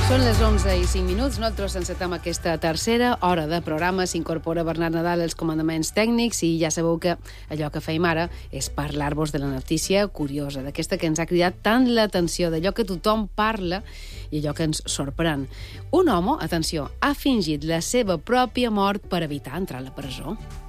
Són les 11:05. Nosaltres encetem aquesta tercera hora de programa. S'incorpora Bernat Nadal als comandaments tècnics i ja sabeu que allò que feim ara és parlar-vos de la notícia curiosa, d'aquesta que ens ha cridat tant l'atenció, d'allò que tothom parla i allò que ens sorprèn. Un home, atenció, ha fingit la seva pròpia mort per evitar entrar a la presó.